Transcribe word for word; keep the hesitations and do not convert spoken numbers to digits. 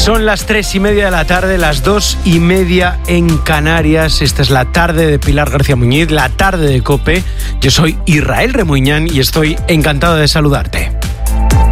Son las tres y media de la tarde, las dos y media en Canarias. Esta es la tarde de Pilar García Muñiz, la tarde de COPE. Yo soy Israel Remuñán y estoy encantado de saludarte.